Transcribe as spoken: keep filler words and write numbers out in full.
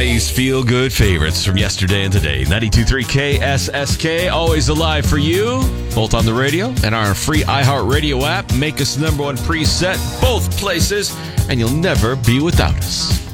Hawaii's feel-good favorites from yesterday and today. ninety-two point three K S S K, always alive for you, both on the radio and our free iHeartRadio app. Make us number one preset, both places, and you'll never be without us.